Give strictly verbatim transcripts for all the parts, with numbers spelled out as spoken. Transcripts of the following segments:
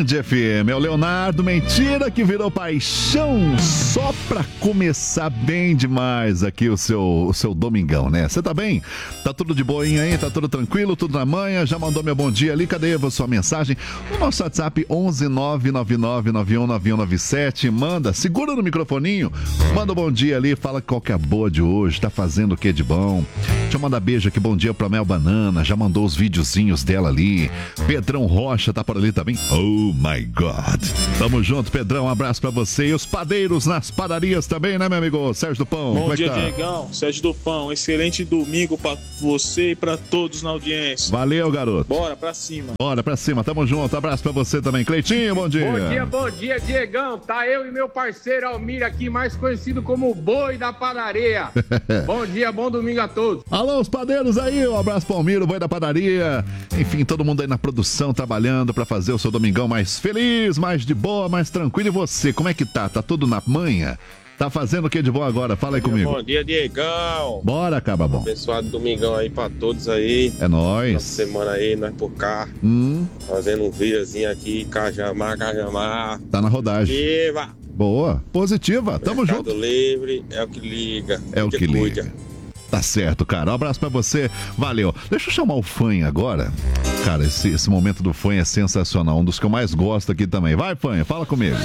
Band F M, é o Leonardo Mentira que virou paixão só pra começar bem demais aqui o seu, o seu domingão, né? Você tá bem? Tá tudo de boinha aí? Tá tudo tranquilo? Tudo na manha? Já mandou meu bom dia ali? Cadê a sua mensagem? O nosso WhatsApp onze nove nove nove nove um nove um nove sete. Manda, segura no microfoninho, manda um bom dia ali, fala qual que é a boa de hoje, tá fazendo o que de bom. Deixa eu mandar beijo aqui, bom dia pra Mel Banana, já mandou os videozinhos dela ali. Pedrão Rocha tá por ali também. Oh my God. Tamo junto, Pedrão, um abraço pra você. E os padeiros nas padarias também, né, meu amigo Sérgio do Pão? Bom Como é dia, que tá? Diegão, Sérgio do Pão. Excelente domingo pra você e pra todos na audiência. Valeu, garoto. Bora pra cima. Bora pra cima, tamo junto. Abraço pra você também. Cleitinho, bom dia. Bom dia, bom dia, Diegão. Tá eu e meu parceiro Almir aqui, mais conhecido como o Boi da Padaria. Bom dia, bom domingo a todos. Alô, os padeiros aí, um abraço pra Almir, o Boi da Padaria. Enfim, todo mundo aí na produção, trabalhando pra fazer o seu domingão mais feliz, mais de boa, mais tranquilo. E você, como é que tá? Tá tudo na manha? Tá fazendo o que de bom agora? Fala aí comigo. Bom dia, Diegão. Bora, Caba Bom. Abençoado domingão aí pra todos aí. É nóis. Nossa semana aí, nós por cá. Hum. Fazendo um videozinho aqui, Cajamar, Cajamar. Tá na rodagem. Viva! Boa, positiva, tamo Mercado junto. Livre é o que liga. É o que cuida. liga. Tá certo, cara. Um abraço pra você. Valeu. Deixa eu chamar o Fanha agora. Cara, esse, esse momento do Fanha é sensacional. Um dos que eu mais gosto aqui também. Vai, Fanha, fala comigo.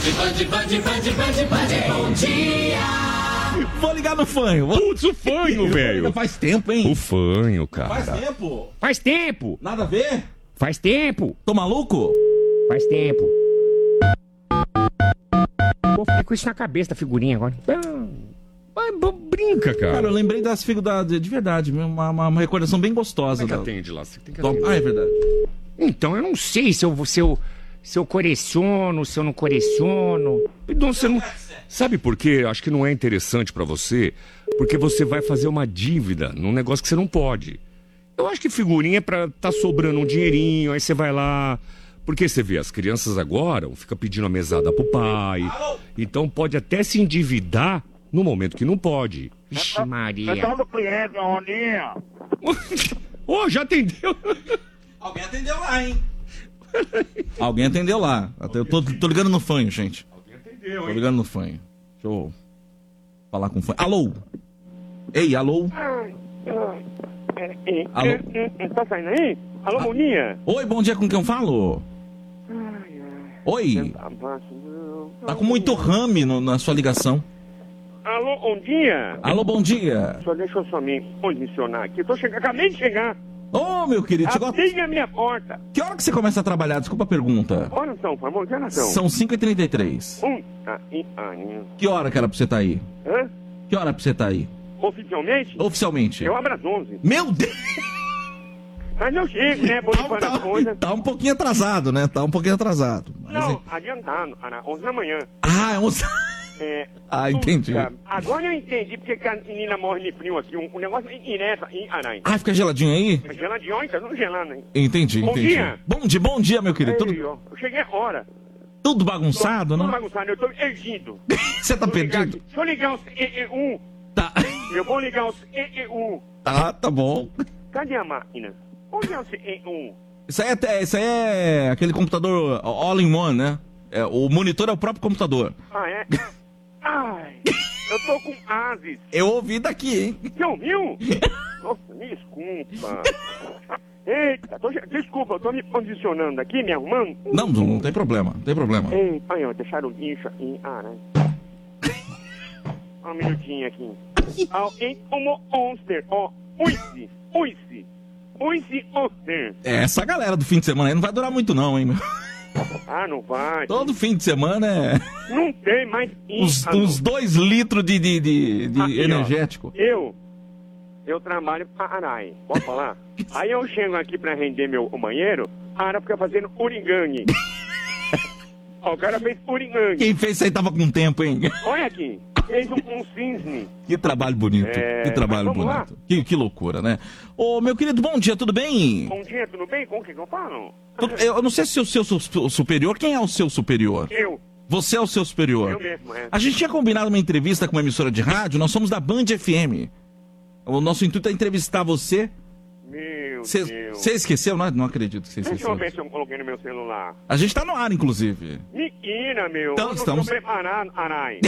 Bom dia! Vou ligar no fanho. Putz, o fanho, velho. Faz tempo, hein? O fanho, cara. Faz tempo. Faz tempo. Nada a ver? Faz tempo. Tô maluco? Faz tempo. Vou ficar com isso na cabeça da figurinha agora. Vai, brinca, cara. Cara, eu lembrei das figuras de, de verdade, uma, uma, uma recordação bem gostosa. Como é que da... atende lá? Você tem que Tom... Ah, é verdade. Então, eu não sei se eu, se eu, se eu coleciono, se eu não coleciono. Então, você não... Sabe por quê? Acho que não é interessante pra você, porque você vai fazer uma dívida num negócio que você não pode. Eu acho que figurinha é pra tá sobrando um dinheirinho, aí você vai lá... Porque você vê, as crianças agora ficam pedindo a mesada pro pai, então pode até se endividar no momento que não pode. Vixe, Maria. Então do cliente, Roninha. Ô, oh, já atendeu? Alguém atendeu lá, hein? Alguém atendeu lá. Eu tô, tô ligando no fanho, gente. Alguém atendeu, hein? Tô ligando no fanho. Deixa eu falar com o fanho. Alô? Ei, alô? Alô? Tá saindo aí? Alô, Ah. Roninha? Oi, bom dia, com quem eu falo? Oi? Tá com muito rame no- na sua ligação. Alô, bom dia? Alô, bom dia. Só deixa eu só me posicionar aqui. Tô chegando, acabei de chegar. Ô, meu querido, chegou... Abri a minha porta. Que hora que você começa a trabalhar? Desculpa a pergunta. Olha só, por favor, que horas são? São cinco e trinta e três. Um, ah, e, ah, e- Que hora que era pra você estar aí? Hã? Que hora pra você estar aí? Oficialmente? Oficialmente. Eu abro às onze. Meu Deus! Mas eu chego, né? Por Tá, enquanto tá- as coisas. tá um pouquinho atrasado, né? Tá um pouquinho atrasado. Mas é- Não, adiantado, Ana, onze da manhã. Ah, é onze... É, Ah, entendi. puta, agora eu entendi porque que a menina morre de frio aqui. Um, um negócio direto em Aranha. Ah, fica geladinho aí? Geladinho, olha, tá tudo gelando, hein? Entendi, Bom entendi. dia. Bom dia, bom dia, meu querido. Ei, Tudo, ó, eu cheguei agora. tudo bagunçado, Tudo né? bagunçado, eu tô erguido. Você tá Vou ligar perdido? aqui. Deixa eu ligar os E E U. Tá. Eu vou ligar os E E U. Tá, tá bom. Cadê a máquina? Onde é o E E U? Isso aí é, isso aí é aquele computador all-in-one, né? É, o monitor é o próprio computador. Ah, é? Ai, eu tô com ases. Eu ouvi daqui, hein? Você ouviu? Nossa, me desculpa. Eita, tô, desculpa, eu tô me condicionando aqui, me arrumando. Não, não, não tem problema, não tem problema. Ei, aí, ó, deixaram o lixo aí. Ah, né? Um minutinho aqui. Ó, em como Monster, ó. Uice, uice, uice, Monster. É, essa galera do fim de semana aí não vai durar muito não, hein? meu? Ah, não vai. Todo fim de semana é Não tem mais uns, isso. uns dois litros de, de, de, de Aqui, ó. energético. Eu, eu trabalho para Arai, posso falar? Aí eu chego aqui pra render meu o banheiro, a Ara fica fazendo uringangue. Ó, o cara fez uringangue. Quem fez isso aí tava com tempo, hein? Olha aqui, fez um, um cisne. Que trabalho bonito, É, que trabalho mas vamos bonito. Que, que loucura, né? Ô, meu querido, bom dia, tudo bem? Bom dia, tudo bem? Com o que que eu falo? Tudo- Eu não sei se o seu su- su- superior, quem é o seu superior? Eu, Você é o seu superior. eu mesmo, é. A gente tinha combinado uma entrevista com uma emissora de rádio, nós somos da Band F M. O nosso intuito é entrevistar você. Meu meu Você Deus. esqueceu? Não, não acredito que você Deixa esqueceu. eu ver se eu coloquei no meu celular. A gente tá no ar, inclusive. Mentira, meu. Então, eu não estamos- tô preparado, Arai.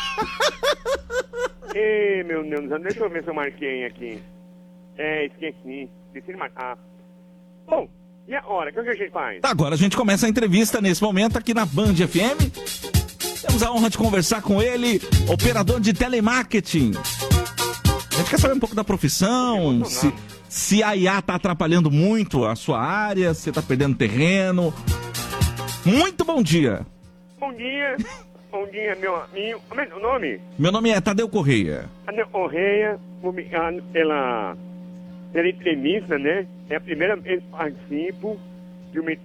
Ei, meu Deus do céu, deixa eu ver se eu marquei aqui. É, esqueci. Decidi marcar. Bom, e a hora? O que a gente faz? Agora a gente começa a entrevista nesse momento aqui na Band F M. Temos a honra de conversar com ele, operador de telemarketing. A gente quer saber um pouco da profissão, se, se a I A tá atrapalhando muito a sua área, se você tá perdendo terreno. Muito bom dia. Bom dia. Bom dia, meu amigo. Como é o nome? Meu nome é Tadeu Correia. Ana Correia, obrigado pela, pela entrevista, né? É a primeira vez que participo de uma